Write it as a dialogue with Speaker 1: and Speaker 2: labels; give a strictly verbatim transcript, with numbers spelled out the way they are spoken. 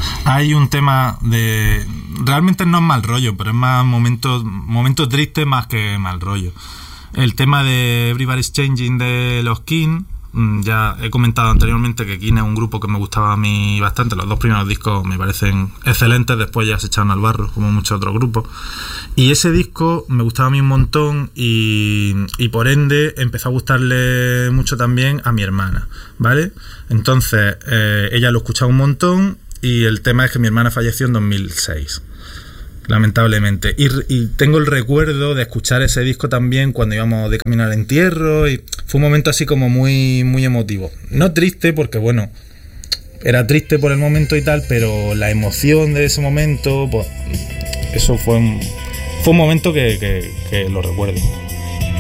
Speaker 1: Hay un tema de... Realmente no es mal rollo, pero es más momentos momentos tristes más que mal rollo. El tema de Everybody's Changing de los King, ya he comentado anteriormente que King es un grupo que me gustaba a mí bastante. Los dos primeros discos me parecen excelentes, después ya se echaron al barro, como muchos otros grupos. Y ese disco me gustaba a mí un montón y, y por ende empezó a gustarle mucho también a mi hermana, ¿vale? Entonces, eh, ella lo escuchaba un montón y el tema es que mi hermana falleció en dos mil seis. Lamentablemente, y, y tengo el recuerdo de escuchar ese disco también cuando íbamos de camino al entierro y fue un momento así como muy muy emotivo, no triste porque bueno, era triste por el momento y tal, pero la emoción de ese momento, pues eso fue un, fue un momento que, que, que lo recuerdo.